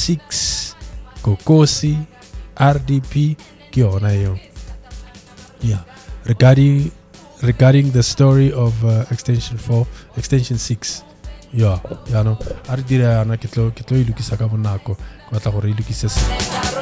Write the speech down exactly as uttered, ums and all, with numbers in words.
six Kokosi R D P ke yona eo. Yeah, regarding regarding the story of uh, extension four, extension six. Yeah, ya no. A re dire yana ke tlo ke tlo ilukisa ka bonako, ke batla gore ilukise se.